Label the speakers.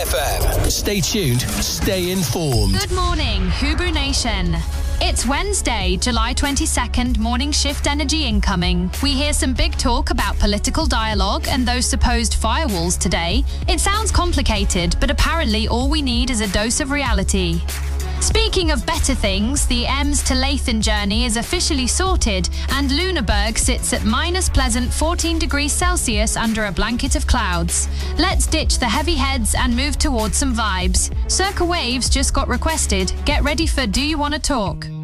Speaker 1: FM. Stay tuned, stay informed.
Speaker 2: Good morning, Hubru Nation. It's Wednesday, July 22nd, morning shift energy incoming. We hear some big talk about political dialogue and those supposed firewalls today. It sounds complicated, but apparently all we need is a dose of reality. Speaking of better things, the Ems to Lathan journey is officially sorted and Lunenburg sits at minus pleasant 14 degrees Celsius under a blanket of clouds. Let's ditch the heavy heads and move towards some vibes. Circa Waves just got requested. Get ready for Do You Wanna Talk?